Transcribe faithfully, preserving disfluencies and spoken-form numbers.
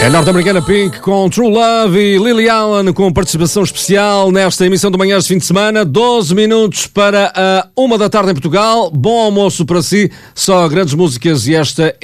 É a norte-americana Pink com True Love e Lily Allen com participação especial nesta emissão de Manhãs de Fim de Semana. doze minutos para a uma da tarde em Portugal. Bom almoço para si. Só grandes músicas e esta